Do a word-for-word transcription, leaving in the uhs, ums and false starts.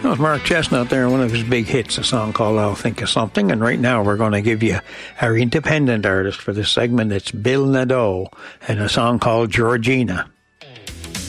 That was Mark Chestnut there, one of his big hits, a song called I'll Think of Something. And right now we're going to give you our independent artist for this segment. It's Bill Nadeau and a song called Georgina.